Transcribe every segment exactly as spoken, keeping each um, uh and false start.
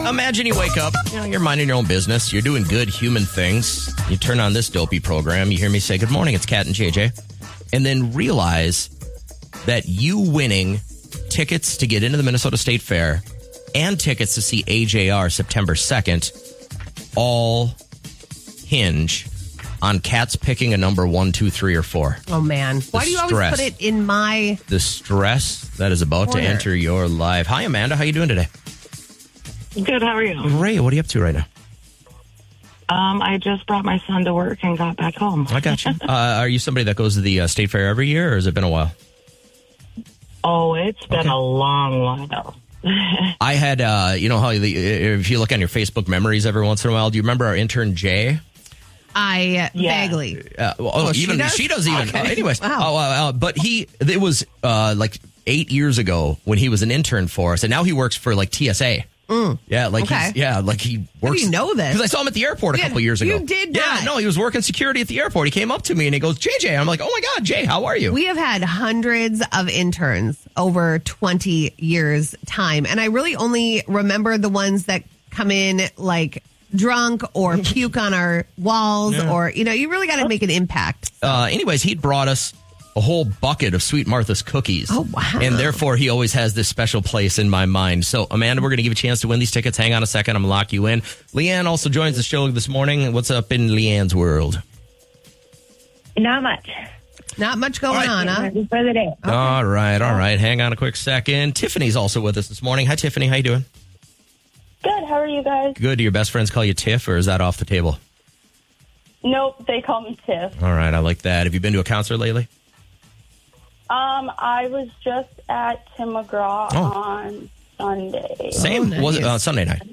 imagine you wake up, you know, you're minding your own business. You're doing good human things. You turn on this dopey program. You hear me say, good morning, it's Kat and J J. And then realize that you winning tickets to get into the Minnesota State Fair and tickets to see A J R September second all hinge on Kat's picking a number one, two, three, or four. Oh, man. Why do you always stress. put it in my... The stress that is about corner. to enter your life. Hi, Amanda. How you doing today? Good, how are you? Great. What are you up to right now? Um, I just brought my son to work and got back home. I got you. uh, are you somebody that goes to the uh, State Fair every year, or has it been a while? Oh, it's been Okay. a long while. I had, uh, you know how the, if you look on your Facebook memories every once in a while, do you remember our intern Jay? I Yeah. vaguely. Uh, well, Oh, she even does? she does even. Okay. Uh, anyways, Wow. oh, uh, uh, but he it was uh, like eight years ago when he was an intern for us, and now he works for like T S A. Mm. Yeah, like Okay. he's, yeah, like he works. do you know this? Because I saw him at the airport a Yeah, couple years ago. you did Yeah, not. no, he was working security at the airport. He came up to me and he goes, J J. I'm like, oh my God, Jay, how are you? We have had hundreds of interns over twenty years time. And I really only remember the ones that come in like drunk or puke on our walls Yeah. or, you know, you really got to make an impact. Uh, anyways, he'd brought us a whole bucket of Sweet Martha's cookies. Oh, wow. And therefore, he always has this special place in my mind. So, Amanda, we're going to give you a chance to win these tickets. Hang on a second. I'm going to lock you in. Leanne also joins the show this morning. What's up in Leanne's world? Not much. Not much going All right. on, huh? Ready for the day. All right, all right. Hang on a quick second. Tiffany's also with us this morning. Hi, Tiffany. How you doing? Good. How are you guys? Good. Do your best friends call you Tiff, or is that off the table? Nope. They call me Tiff. All right, I like that. Have you been to a concert lately? Um, I was just at Tim McGraw Oh. on Sunday. Same. nice. Was it uh, Sunday night?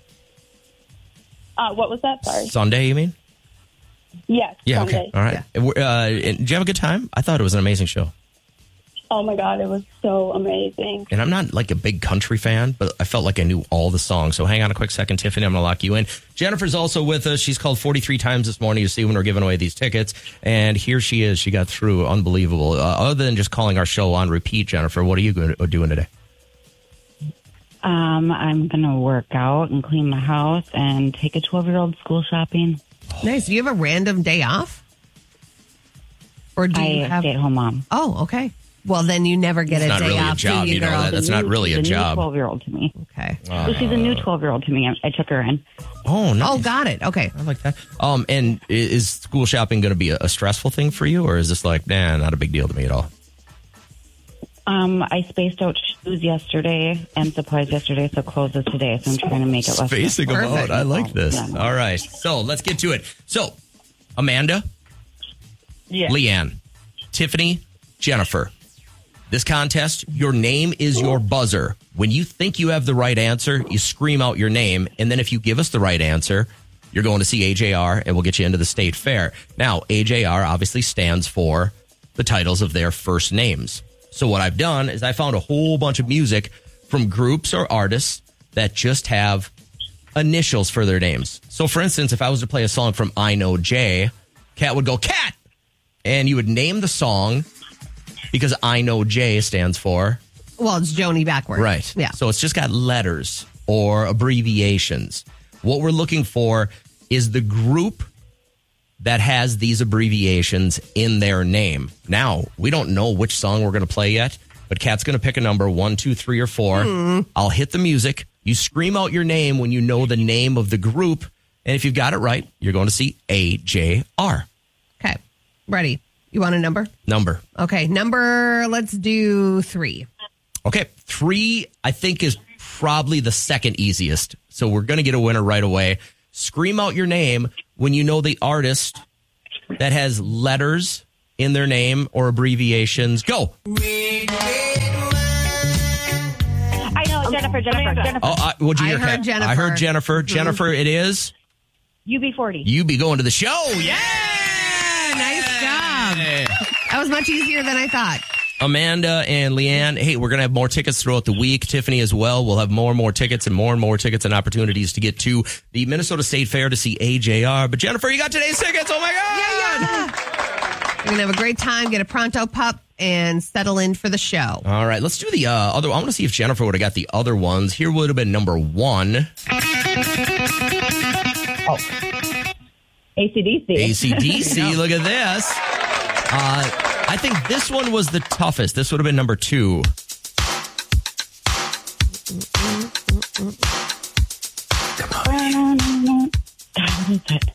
Uh, what was that? Sorry. Sunday, you mean? Yes. Yeah, Sunday. okay. All right. Uh, and did you have a good time? I thought it was an amazing show. Oh my God, it was so amazing. And I'm not like a big country fan, but I felt like I knew all the songs. So hang on a quick second, Tiffany. I'm going to lock you in. Jennifer's also with us. She's called forty-three times this morning to see when we're giving away these tickets. And here she is. She got through. Unbelievable. Uh, other than just calling our show on repeat, Jennifer, what are you go- doing today? Um, I'm going to work out and clean my house and take a twelve-year-old school shopping. Nice. Do you have a random day off? Or do you I have... stay-at-home mom. Oh, okay. Well, then you never get It's a not day really a off, job, do you, you know girl? that. That's not really a she's job. New twelve-year-old to me. Okay. So she's a new twelve-year-old to me. I, I took her in. Oh, nice. Oh, got it. Okay. I like that. Um, and i- is school shopping going to be a, a stressful thing for you, or is this like, nah, not a big deal to me at all? Um, I spaced out shoes yesterday and supplies yesterday, so clothes is today. So I'm trying to make it less. Spacing them Perfect. out. I like this. Yeah. All right. So let's get to it. So, Amanda, Yeah. Leanne, Tiffany, Jennifer. This contest, your name is your buzzer. When you think you have the right answer, you scream out your name. And then if you give us the right answer, you're going to see A J R and we'll get you into the state fair. Now, A J R obviously stands for the titles of their first names. So what I've done is I found a whole bunch of music from groups or artists that just have initials for their names. So for instance, if I was to play a song from I Know Jay, Kat would go, Kat! And you would name the song because I Know Jay stands for... Well, it's Joni backwards. Right. Yeah. So it's just got letters or abbreviations. What we're looking for is the group that has these abbreviations in their name. Now, we don't know which song we're going to play yet, but Kat's going to pick a number, one, two, three, or four. Mm. I'll hit the music. You scream out your name when you know the name of the group. And if you've got it right, you're going to see A J R. Okay. Ready. You want a number? Number. Okay. Number, let's do three. Okay, three, I think, is probably the second easiest. So we're going to get a winner right away. Scream out your name when you know the artist that has letters in their name or abbreviations. Go. I know, Jennifer, Jennifer, Jennifer. Oh, I, what'd you I hear, heard Kat? Jennifer. I heard Jennifer. Jennifer, it is. U B forty. You be going to the show. Yeah. Nice job. That was much easier than I thought. Amanda and Leanne, hey, we're going to have more tickets throughout the week. Tiffany as well. We'll have more and more tickets and more and more tickets and opportunities to get to the Minnesota State Fair to see A J R. But Jennifer, you got today's tickets. Oh, my God. Yeah, yeah. You're going to have a great time. Get a Pronto Pup and settle in for the show. All right, let's do the uh, other. I want to see if Jennifer would have got the other ones. Here would have been number one. Oh. A C D C. A C D C, look at this. Uh, I think this one was the toughest. This would have been number two. Come on. What is it?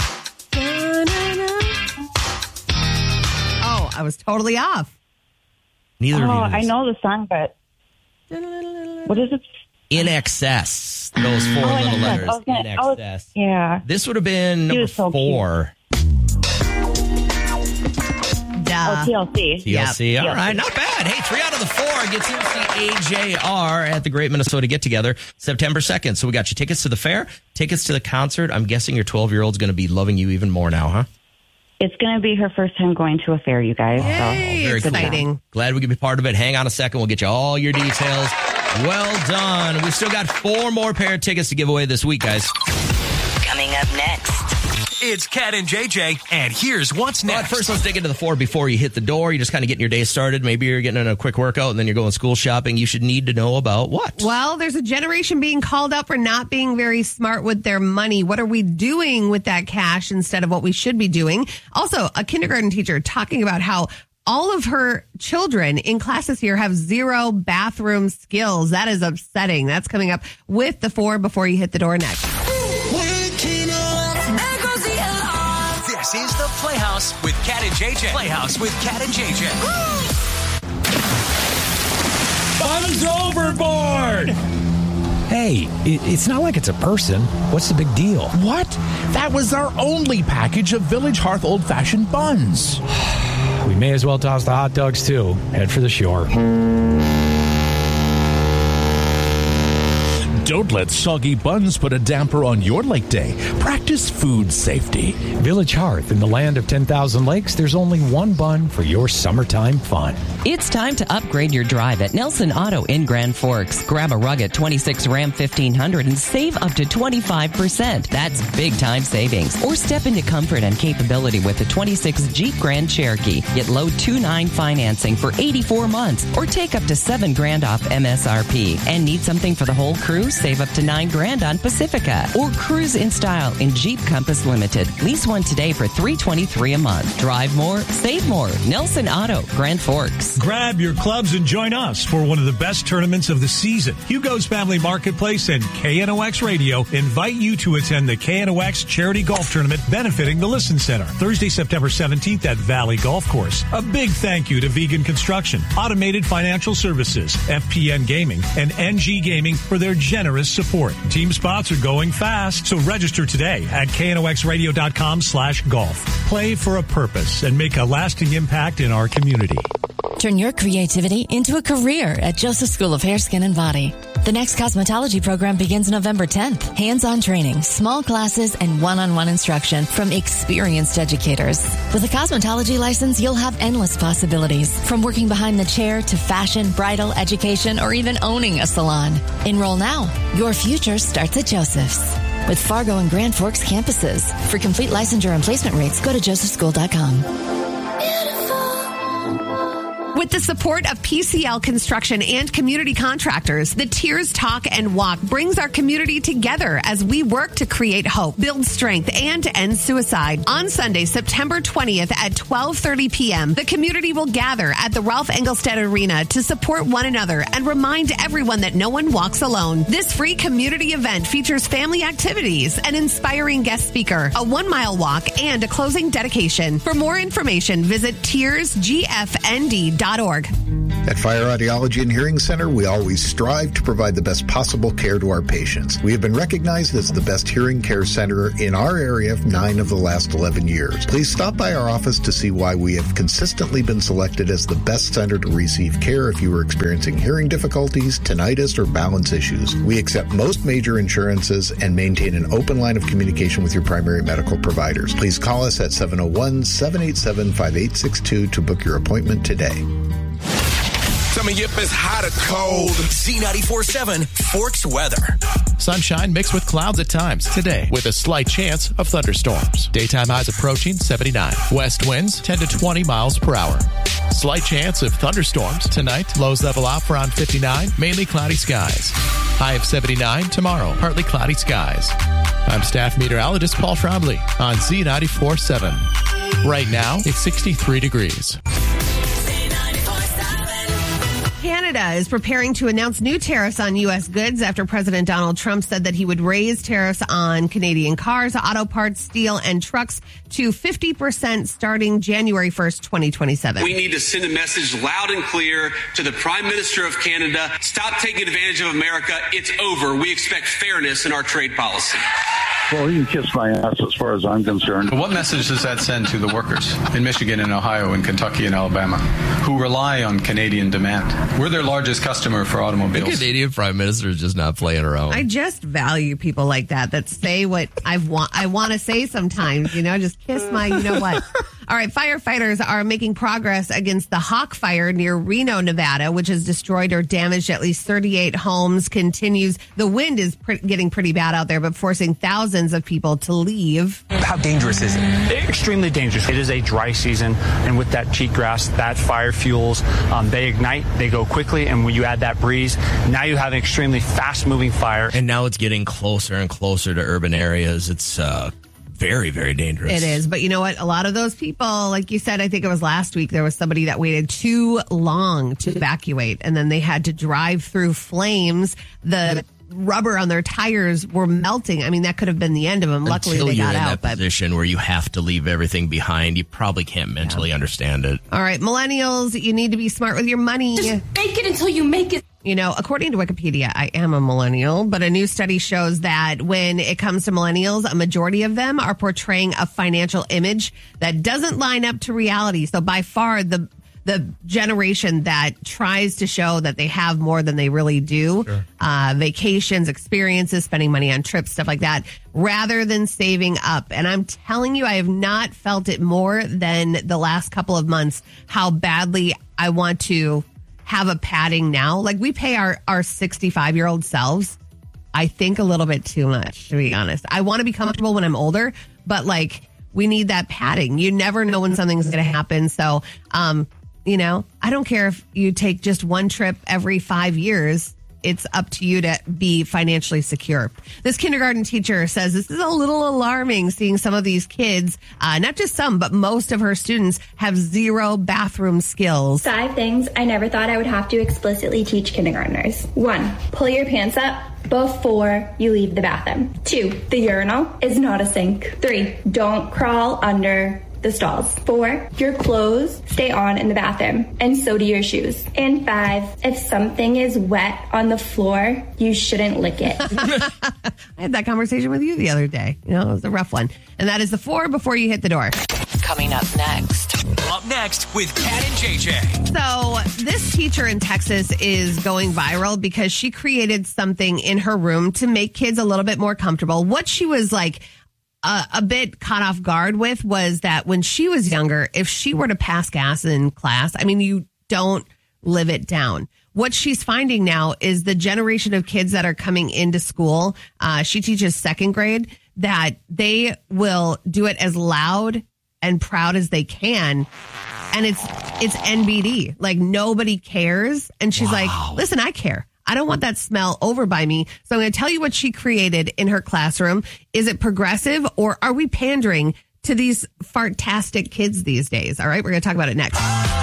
Oh, I was totally off. Neither Oh, of you. I know the song, but what is it? In excess. Those four Oh, little In letters. Excess. I was gonna- In I was- excess. Yeah. This would have been number was so four. Duh. Oh, T L C. T L C. Yep. All right, not bad. Hey, three out of the four gets into the A J R at the Great Minnesota Get Together September second. So we got you tickets to the fair, tickets to the concert. I'm guessing your twelve-year-old's going to be loving you even more now, huh? It's going to be her first time going to a fair, you guys. Yay, Oh, very cool. exciting. Glad we could be part of it. Hang on a second. We'll get you all your details. Well done. We've still got four more pair of tickets to give away this week, guys. Coming up next. It's Cat and J J, and here's what's But next. first, let's dig into the four before you hit the door. You're just kind of getting your day started. Maybe you're getting in a quick workout and then you're going school shopping. You should need to know about what? Well, there's a generation being called up for not being very smart with their money. What are we doing with that cash instead of what we should be doing? Also, a kindergarten teacher talking about how all of her children in class this year have zero bathroom skills. That is upsetting. That's coming up with the four before you hit the door next. This is the Playhouse with Cat and J J. Playhouse with Cat and J J. Buns overboard! Hey, it, it's not like it's a person. What's the big deal? What? That was our only package of Village Hearth old-fashioned buns. We may as well toss the hot dogs, too. Head for the shore. Don't let soggy buns put a damper on your lake day. Practice food safety. Village Hearth, in the land of ten thousand lakes, there's only one bun for your summertime fun. It's time to upgrade your drive at Nelson Auto in Grand Forks. Grab a rugged twenty-six Ram fifteen hundred and save up to twenty-five percent. That's big time savings. Or step into comfort and capability with the twenty-six Jeep Grand Cherokee. Get low two point nine financing for eighty-four months or take up to seven grand off M S R P. And need something for the whole crew? Save up to nine grand on Pacifica. Or cruise in style in Jeep Compass Limited. Lease one today for three hundred twenty-three dollars a month. Drive more, save more. Nelson Auto, Grand Forks. Grab your clubs and join us for one of the best tournaments of the season. Hugo's Family Marketplace and K N O X Radio invite you to attend the K N O X Charity Golf Tournament benefiting the Listen Center, Thursday, September seventeenth at Valley Golf Course. A big thank you to Vegan Construction, Automated Financial Services, F P N Gaming, and N G Gaming for their generous support. Team spots are going fast, so register today at K N O X radio dot com slash golf. Play for a purpose and make a lasting impact in our community. Turn your creativity into a career at Joseph School of Hair, Skin, and Body. The next cosmetology program begins November tenth. Hands-on training, small classes, and one-on-one instruction from experienced educators. With a cosmetology license, you'll have endless possibilities, from working behind the chair to fashion, bridal, education, or even owning a salon. Enroll now. Your future starts at Joseph's. With Fargo and Grand Forks campuses. For complete licensure and placement rates, go to joseph school dot com. With the support of P C L Construction and community contractors, the Tears Talk and Walk brings our community together as we work to create hope, build strength, and end suicide. On Sunday, September twentieth at twelve thirty p.m., the community will gather at the Ralph Engelstad Arena to support one another and remind everyone that no one walks alone. This free community event features family activities, an inspiring guest speaker, a one-mile walk, and a closing dedication. For more information, visit tears g f n d dot org. At Fire Audiology and Hearing Center, we always strive to provide the best possible care to our patients. We have been recognized as the best hearing care center in our area for nine of the last eleven years. Please stop by our office to see why we have consistently been selected as the best center to receive care if you are experiencing hearing difficulties, tinnitus, or balance issues. We accept most major insurances and maintain an open line of communication with your primary medical providers. Please call us at seven oh one, seven eight seven, five eight six two to book your appointment today. Tell me if it's hot or cold. Z ninety-four point seven Forks weather. Sunshine mixed with clouds at times today with a slight chance of thunderstorms. Daytime highs approaching seventy-nine. West winds ten to twenty miles per hour. Slight chance of thunderstorms tonight. Lows level out around fifty-nine. Mainly cloudy skies. High of seventy-nine tomorrow. Partly cloudy skies. I'm staff meteorologist Paul Trombley on Z ninety-four point seven. Right now, it's sixty-three degrees. Canada is preparing to announce new tariffs on U S goods after President Donald Trump said that he would raise tariffs on Canadian cars, auto parts, steel, and trucks to fifty percent starting January first, twenty twenty-seven. We need to send a message loud and clear to the Prime Minister of Canada. Stop taking advantage of America. It's over. We expect fairness in our trade policy. Well, you can kiss my ass as far as I'm concerned. What message does that send to the workers in Michigan and Ohio and Kentucky and Alabama who rely on Canadian demand? We're their largest customer for automobiles. The Canadian Prime Minister is just not playing around. I just value people like that that say what I want I want to say sometimes, you know, just kiss my, you know what. All right, firefighters are making progress against the Hawk Fire near Reno, Nevada, which has destroyed or damaged at least thirty-eight homes. Continues. The wind is pre- getting pretty bad out there, but forcing thousands of people to leave. How dangerous is it? Extremely dangerous. It is a dry season, and with that cheatgrass, that fire fuels, um, they ignite, they go quickly, and when you add that breeze, now you have an extremely fast-moving fire. And now it's getting closer and closer to urban areas. It's uh very, very dangerous. It is. But you know what? A lot of those people, like you said, I think it was last week, there was somebody that waited too long to evacuate, and then they had to drive through flames. The rubber on their tires were melting. I mean, that could have been the end of them. Luckily, Until they you're got in out. that But position where you have to leave everything behind, you probably can't mentally yeah. understand it. All right, millennials, you need to be smart with your money. Just fake it until you make it. You know, according to Wikipedia, I am a millennial, but a new study shows that when it comes to millennials, a majority of them are portraying a financial image that doesn't line up to reality. So by far, the the generation that tries to show that they have more than they really do, sure. uh, vacations, experiences, spending money on trips, stuff like that, rather than saving up. And I'm telling you, I have not felt it more than the last couple of months, how badly I want to have a padding now. Like, we pay our, our sixty-five year old selves, I think, a little bit too much, to be honest. I want to be comfortable when I'm older, but like, we need that padding. You never know when something's going to happen. So, um, you know, I don't care if you take just one trip every five years. It's up to you to be financially secure. This kindergarten teacher says this is a little alarming, seeing some of these kids, uh, not just some, but most of her students have zero bathroom skills. Five things I never thought I would have to explicitly teach kindergartners. One, pull your pants up before you leave the bathroom. Two, the urinal is not a sink. Three, don't crawl under the stalls. Four, your clothes stay on in the bathroom, and so do your shoes. And five, if something is wet on the floor, you shouldn't lick it. I had that conversation with you the other day. You know, it was a rough one. And that is the four before you hit the door. Coming up next. Up next with Kat and J J. So this teacher in Texas is going viral because she created something in her room to make kids a little bit more comfortable. What she was like, Uh, a bit caught off guard with was that when she was younger, if she were to pass gas in class, I mean, you don't live it down. What she's finding now is the generation of kids that are coming into school, uh, she teaches second grade, that they will do it as loud and proud as they can. And it's, it's N B D. Like, nobody cares. And she's wow. like, listen, I care. I don't want that smell over by me. So I'm going to tell you what she created in her classroom. Is it progressive, or are we pandering to these fartastic kids these days? All right, we're going to talk about it next.